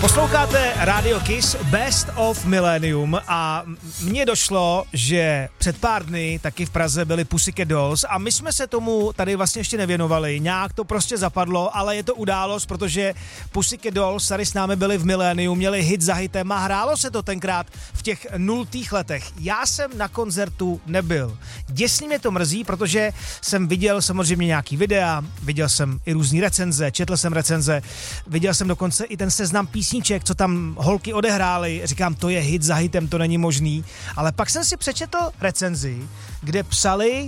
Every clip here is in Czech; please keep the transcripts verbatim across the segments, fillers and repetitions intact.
Posloucháte Radio Kiss Best of Millennium a mně došlo, že před pár dny taky v Praze byly Pussycat Dolls a my jsme se tomu tady vlastně ještě nevěnovali, nějak to prostě zapadlo, ale je to událost, protože Pussycat Dolls tady s námi byli v Millennium, měli hit za hitem a hrálo se to tenkrát v těch nultých letech. Já jsem na koncertu nebyl. Děsně mě to mrzí, protože jsem viděl samozřejmě nějaký videa, viděl jsem i různý recenze, četl jsem recenze, viděl jsem dokonce i ten seznam písniček, co tam holky odehrály, říkám, to je hit za hitem, to není možný, ale pak jsem si přečetl recenzi, kde psali,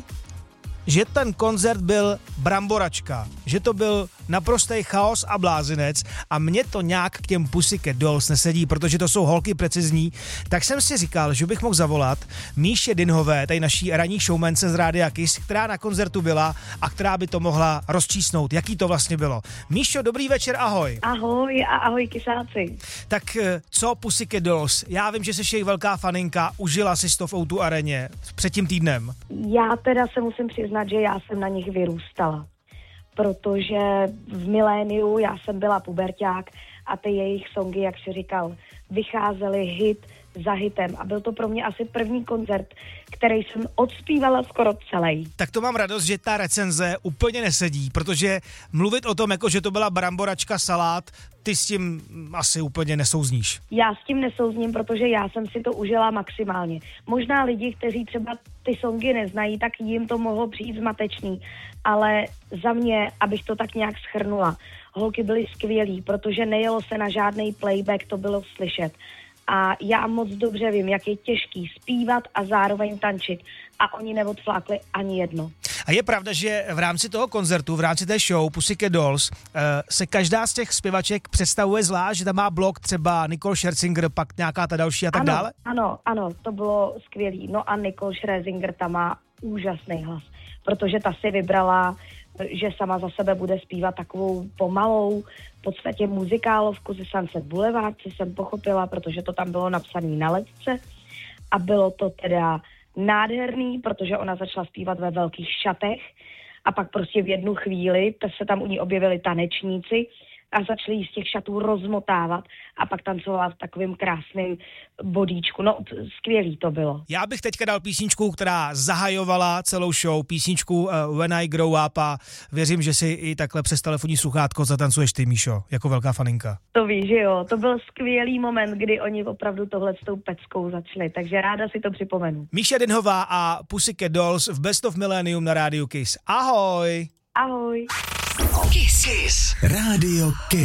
že ten koncert byl bramboračka, že to byl naprostý chaos a blázinec a mě to nějak k těm Pussycat Dolls nesedí, protože to jsou holky precizní, tak jsem si říkal, že bych mohl zavolat Míše Dinhové, tady naší ranní showmance z Rádia Kiss, která na koncertu byla a která by to mohla rozčísnout, jaký to vlastně bylo. Míšo, dobrý večer, ahoj. Ahoj a ahoj kysáci. Tak co Pussycat Dolls? Já vím, že jsi jejich velká faninka, užila si to v ó dva areně před tím týdnem. Já teda se musím přiznat, že já jsem na nich vyrůstala, protože v miléniu já jsem byla puberťák a ty jejich songy, jak si říkal, vycházely hit za hitem a byl to pro mě asi první koncert, který jsem odspívala skoro celý. Tak to mám radost, že ta recenze úplně nesedí, protože mluvit o tom, jako že to byla bramboračka salát, ty s tím asi úplně nesouzníš. Já s tím nesouzním, protože já jsem si to užila maximálně. Možná lidi, kteří třeba ty songy neznají, tak jim to mohlo přijít zmatečný, ale za mě, abych to tak nějak shrnula, holky byly skvělý, protože nejelo se na žádný playback, to bylo slyšet. A já moc dobře vím, jak je těžký zpívat a zároveň tančit. A oni neodflákli ani jedno. A je pravda, že v rámci toho koncertu, v rámci té show Pussycat Dolls, se každá z těch zpěvaček představuje zvlášť, že tam má blok třeba Nicole Scherzinger, pak nějaká ta další a tak ano, dále? Ano, ano, to bylo skvělý. No a Nicole Scherzinger tam má úžasný hlas, protože ta si vybrala, že sama za sebe bude zpívat takovou pomalou, v podstatě muzikálovku ze Sunset Boulevard, co jsem pochopila, protože to tam bylo napsané na ledce a bylo to teda nádherný, protože ona začala zpívat ve velkých šatech a pak prostě v jednu chvíli se tam u ní objevili tanečníci a začali jí z těch šatů rozmotávat a pak tancovala v takovým krásným bodíčku. No, skvělý to bylo. Já bych teďka dal písničku, která zahajovala celou show, písničku uh, When I Grow Up a věřím, že si i takhle přes telefonní sluchátko zatancuješ ty, Míšo, jako velká faninka. To víš, že jo, to byl skvělý moment, kdy oni opravdu tohle s tou peckou začali, takže ráda si to připomenu. Míša Dinhová a Pussycat Dolls v Best of Millennium na Rádiu Kiss. Ahoj! Ahoj! Kiss. Kiss. Radio Kiss.